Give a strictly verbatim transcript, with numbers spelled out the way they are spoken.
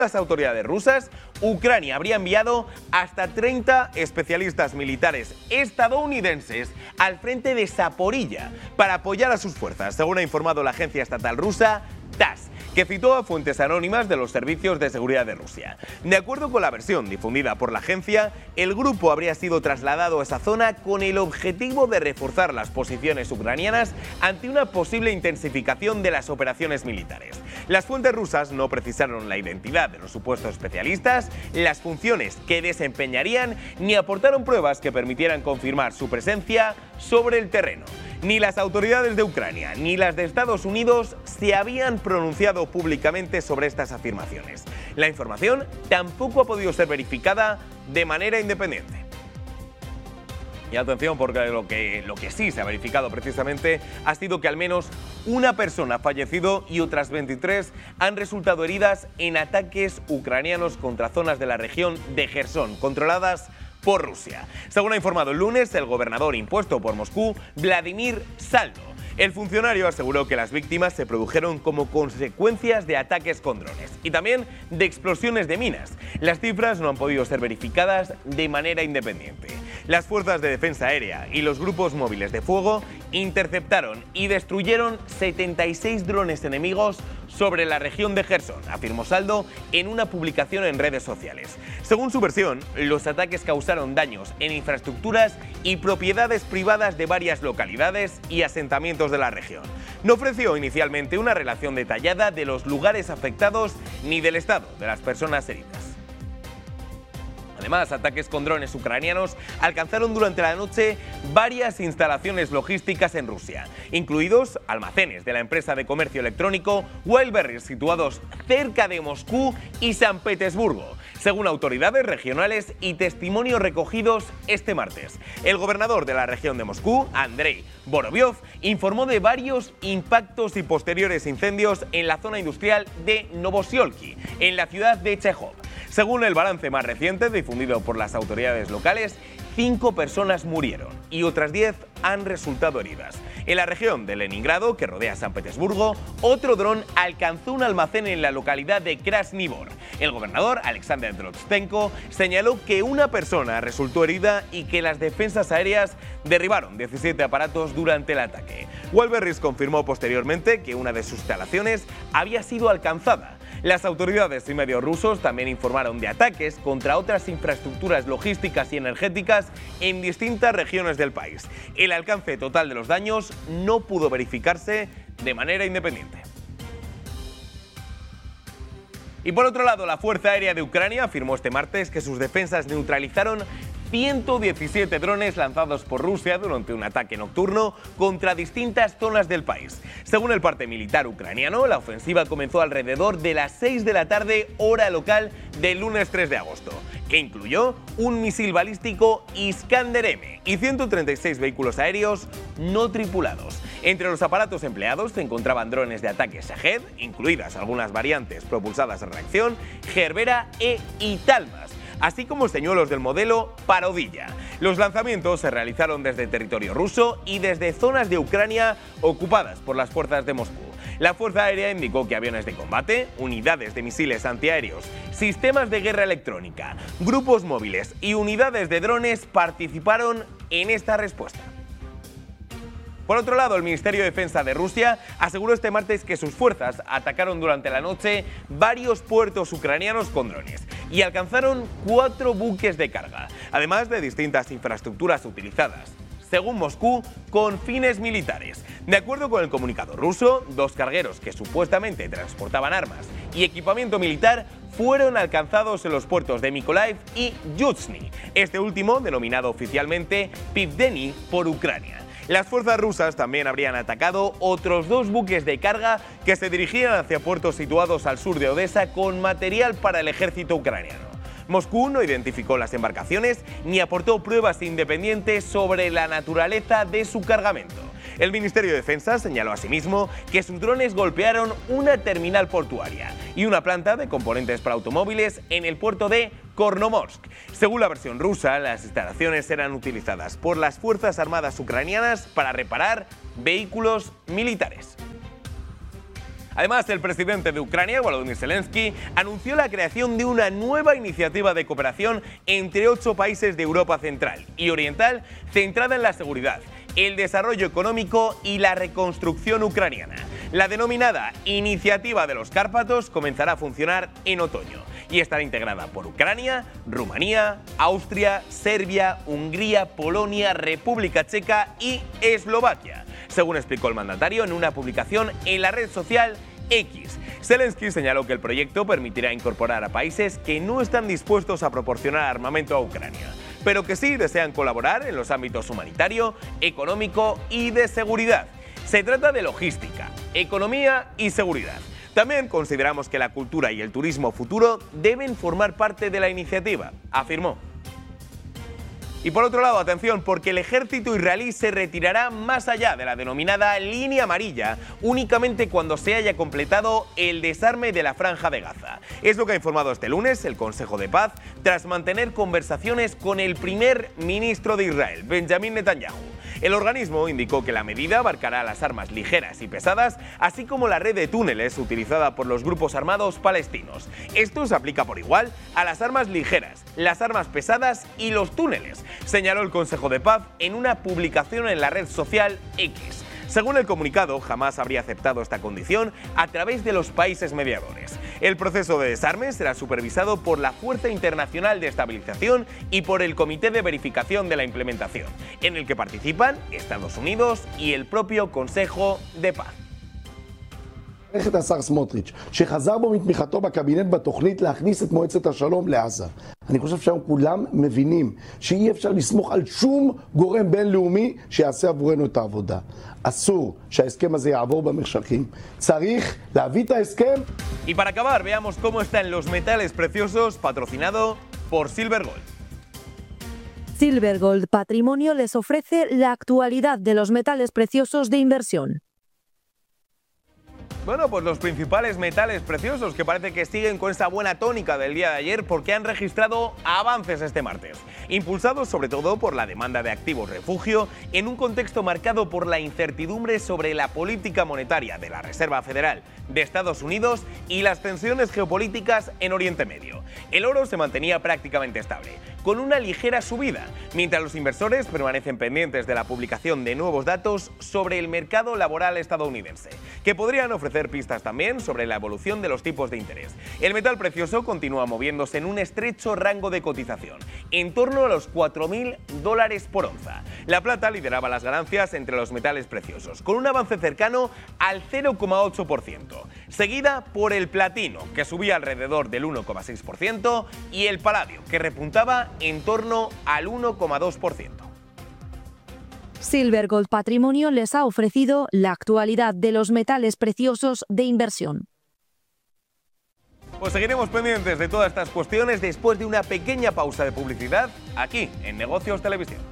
Las autoridades rusas, Ucrania habría enviado hasta treinta especialistas militares estadounidenses al frente de Zaporilla para apoyar a sus fuerzas, según ha informado la agencia estatal rusa TASS, que citó a fuentes anónimas de los servicios de seguridad de Rusia. De acuerdo con la versión difundida por la agencia, el grupo habría sido trasladado a esa zona con el objetivo de reforzar las posiciones ucranianas ante una posible intensificación de las operaciones militares. Las fuentes rusas no precisaron la identidad de los supuestos especialistas, las funciones que desempeñarían, ni aportaron pruebas que permitieran confirmar su presencia sobre el terreno. Ni las autoridades de Ucrania ni las de Estados Unidos se habían pronunciado públicamente sobre estas afirmaciones. La información tampoco ha podido ser verificada de manera independiente. Y atención, porque lo que, lo que sí se ha verificado precisamente ha sido que al menos una persona ha fallecido y otras veintitrés han resultado heridas en ataques ucranianos contra zonas de la región de Jersón, controladas por Rusia. Según ha informado el lunes el gobernador impuesto por Moscú, Vladimir Saldo. El funcionario aseguró que las víctimas se produjeron como consecuencias de ataques con drones y también de explosiones de minas. Las cifras no han podido ser verificadas de manera independiente. Las fuerzas de defensa aérea y los grupos móviles de fuego interceptaron y destruyeron setenta y seis drones enemigos sobre la región de Jersón, afirmó Saldo en una publicación en redes sociales. Según su versión, los ataques causaron daños en infraestructuras y propiedades privadas de varias localidades y asentamientos de la región. No ofreció inicialmente una relación detallada de los lugares afectados ni del estado de las personas heridas. Además, ataques con drones ucranianos alcanzaron durante la noche varias instalaciones logísticas en Rusia, incluidos almacenes de la empresa de comercio electrónico Wildberries situados cerca de Moscú y San Petersburgo, según autoridades regionales y testimonios recogidos este martes. El gobernador de la región de Moscú, Andrei Vorobyov, informó de varios impactos y posteriores incendios en la zona industrial de Novosiolki, en la ciudad de Chejov. Según el balance más reciente difundido por las autoridades locales, cinco personas murieron y otras diez han resultado heridas. En la región de Leningrado, que rodea San Petersburgo, otro dron alcanzó un almacén en la localidad de Krasny Bor. El gobernador, Alexander Drostenko, señaló que una persona resultó herida y que las defensas aéreas derribaron diecisiete aparatos durante el ataque. Wildberries confirmó posteriormente que una de sus instalaciones había sido alcanzada. Las autoridades y medios rusos también informaron de ataques contra otras infraestructuras logísticas y energéticas en distintas regiones del país. El alcance total de los daños no pudo verificarse de manera independiente. Y por otro lado, la Fuerza Aérea de Ucrania afirmó este martes que sus defensas neutralizaron ciento diecisiete drones lanzados por Rusia durante un ataque nocturno contra distintas zonas del país. Según el parte militar ucraniano, la ofensiva comenzó alrededor de las seis de la tarde, hora local, del lunes tres de agosto, que incluyó un misil balístico Iskander M y ciento treinta y seis vehículos aéreos no tripulados. Entre los aparatos empleados se encontraban drones de ataque Shahed, incluidas algunas variantes propulsadas a reacción, Gerbera E y Talmas, así como señuelos del modelo Parodilla. Los lanzamientos se realizaron desde territorio ruso y desde zonas de Ucrania ocupadas por las fuerzas de Moscú. La Fuerza Aérea indicó que aviones de combate, unidades de misiles antiaéreos, sistemas de guerra electrónica, grupos móviles y unidades de drones participaron en esta respuesta. Por otro lado, el Ministerio de Defensa de Rusia aseguró este martes que sus fuerzas atacaron durante la noche varios puertos ucranianos con drones y alcanzaron cuatro buques de carga, además de distintas infraestructuras utilizadas, según Moscú, con fines militares. De acuerdo con el comunicado ruso, dos cargueros que supuestamente transportaban armas y equipamiento militar fueron alcanzados en los puertos de Mykolaiv y Yuzhny, este último denominado oficialmente Pivdeny por Ucrania. Las fuerzas rusas también habrían atacado otros dos buques de carga que se dirigían hacia puertos situados al sur de Odessa con material para el ejército ucraniano. Moscú no identificó las embarcaciones ni aportó pruebas independientes sobre la naturaleza de su cargamento. El Ministerio de Defensa señaló asimismo que sus drones golpearon una terminal portuaria y una planta de componentes para automóviles en el puerto de Kornomorsk. Según la versión rusa, las instalaciones eran utilizadas por las Fuerzas Armadas ucranianas para reparar vehículos militares. Además, el presidente de Ucrania, Volodymyr Zelensky, anunció la creación de una nueva iniciativa de cooperación entre ocho países de Europa Central y Oriental centrada en la seguridad, el desarrollo económico y la reconstrucción ucraniana. La denominada Iniciativa de los Cárpatos comenzará a funcionar en otoño y estará integrada por Ucrania, Rumanía, Austria, Serbia, Hungría, Polonia, República Checa y Eslovaquia, según explicó el mandatario en una publicación en la red social X. Zelensky señaló que el proyecto permitirá incorporar a países que no están dispuestos a proporcionar armamento a Ucrania, pero que sí desean colaborar en los ámbitos humanitario, económico y de seguridad. Se trata de logística, economía y seguridad. También consideramos que la cultura y el turismo futuro deben formar parte de la iniciativa, afirmó. Y por otro lado, atención, porque el ejército israelí se retirará más allá de la denominada línea amarilla únicamente cuando se haya completado el desarme de la Franja de Gaza. Es lo que ha informado este lunes el Consejo de Paz tras mantener conversaciones con el primer ministro de Israel, Benjamín Netanyahu. El organismo indicó que la medida abarcará las armas ligeras y pesadas, así como la red de túneles utilizada por los grupos armados palestinos. Esto se aplica por igual a las armas ligeras, las armas pesadas y los túneles, señaló el Consejo de Paz en una publicación en la red social X. Según el comunicado, jamás habría aceptado esta condición a través de los países mediadores. El proceso de desarme será supervisado por la Fuerza Internacional de Estabilización y por el Comité de Verificación de la Implementación, en el que participan Estados Unidos y el propio Consejo de Paz. את השר סמוטריץ', שחזר בו מתמיכתו בקבינט בתוכנית להכניס את מועצת השלום לעזה. אני חושב שהיום כולם מבינים שאי אפשר לסמוך על שום גורם בינלאומי שיעשה עבורנו את העבודה. אסור שההסכם הזה יעבור במחשכים. צריך להביא את ההסכם. Y para acabar, veamos cómo están los metales preciosos, patrocinado por Silver Gold. Silver Gold Patrimonio les ofrece la actualidad de los metales preciosos de inversión. Bueno, pues los principales metales preciosos que parece que siguen con esa buena tónica del día de ayer porque han registrado avances este martes, impulsados sobre todo por la demanda de activos refugio en un contexto marcado por la incertidumbre sobre la política monetaria de la Reserva Federal de Estados Unidos y las tensiones geopolíticas en Oriente Medio. El oro se mantenía prácticamente estable, con una ligera subida, mientras los inversores permanecen pendientes de la publicación de nuevos datos sobre el mercado laboral estadounidense, que podrían ofrecer pistas también sobre la evolución de los tipos de interés. El metal precioso continúa moviéndose en un estrecho rango de cotización, en torno a los cuatro mil dólares por onza. La plata lideraba las ganancias entre los metales preciosos, con un avance cercano al cero coma ocho por ciento, seguida por el platino, que subía alrededor del uno coma seis por ciento, y el paladio, que repuntaba en torno al uno coma dos por ciento. Silver Gold Patrimonio les ha ofrecido la actualidad de los metales preciosos de inversión. Pues seguiremos pendientes de todas estas cuestiones después de una pequeña pausa de publicidad aquí en Negocios Televisión.